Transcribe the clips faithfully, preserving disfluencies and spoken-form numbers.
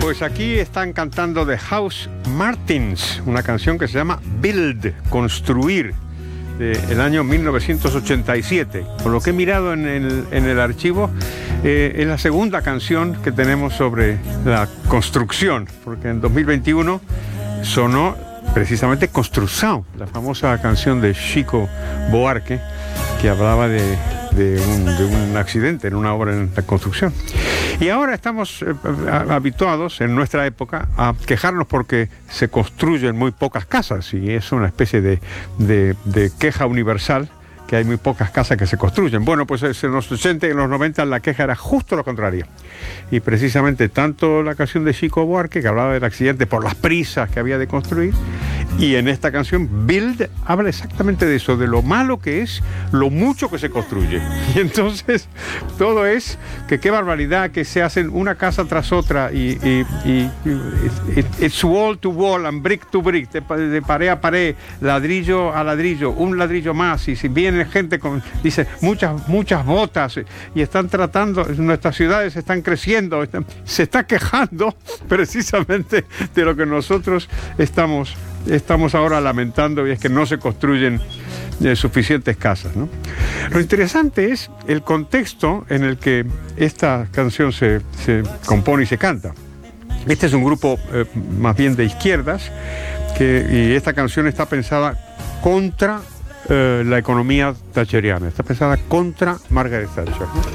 Pues aquí están cantando The House Martins, una canción que se llama Build, construir, del año mil novecientos ochenta y siete. Por lo que he mirado en el, en el archivo, eh, es la segunda canción que tenemos sobre la construcción, porque en dos mil veintiuno sonó precisamente Construção, la famosa canción de Chico Buarque, que hablaba de, de, un, de un accidente en una obra en la construcción. Y ahora estamos eh, habituados en nuestra época a quejarnos porque se construyen muy pocas casas, y es una especie de, de, de queja universal, que hay muy pocas casas que se construyen. Bueno, pues en los ochenta y en los noventa la queja era justo lo contrario. Y precisamente tanto la canción de Chico Buarque, que hablaba del accidente por las prisas que había de construir, y en esta canción Build habla exactamente de eso, de lo malo que es lo mucho que se construye. Y entonces todo es que qué barbaridad que se hacen una casa tras otra, y, y, y, y it's wall to wall and brick to brick, de, de pared a pared, ladrillo a ladrillo, un ladrillo más, y si viene gente con, dice, muchas, muchas botas, y están tratando, nuestras ciudades están creciendo, están, se está quejando precisamente de lo que nosotros estamos, estamos ahora lamentando, y es que no se construyen eh, suficientes casas, ¿no? Lo interesante es el contexto en el que esta canción se, se compone y se canta. Este es un grupo eh, más bien de izquierdas, que, y esta canción está pensada contra Eh, la economía thatcheriana, está pensada contra Margaret Thatcher, ¿no?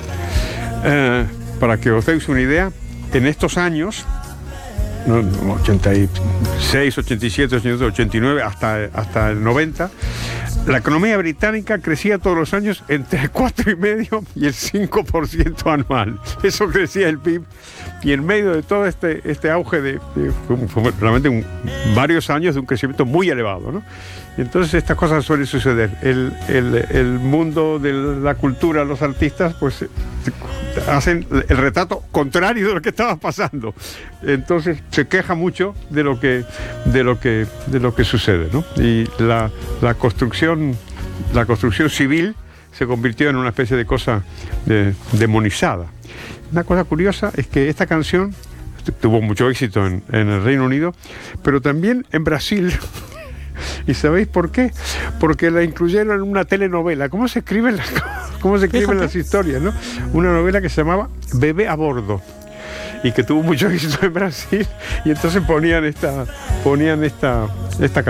Eh, para que os deis una idea, en estos años, ¿no? ochenta y seis, ochenta y siete, ochenta y ocho, ochenta y nueve, hasta, hasta el noventa, la economía británica crecía todos los años entre el cuatro coma cinco y el cinco por ciento anual. Eso crecía el P I B, y en medio de todo este, este auge de, de fue realmente un, varios años de un crecimiento muy elevado, ¿no? Y entonces estas cosas suelen suceder. El, el, el mundo de la cultura, los artistas, pues hacen el retrato contrario de lo que estaba pasando. Entonces se queja mucho de lo que, de lo que, de lo que sucede, ¿no? Y la, la construcción, la construcción civil se convirtió en una especie de cosa de, demonizada. Una cosa curiosa es que esta canción tuvo mucho éxito en, en el Reino Unido, pero también en Brasil. ¿Y sabéis por qué? Porque la incluyeron en una telenovela. ¿Cómo se escriben las, cómo se escriben las historias, ¿no? Una novela que se llamaba Bebé a bordo, y que tuvo mucho éxito en Brasil, y entonces ponían esta, ponían esta, esta canción.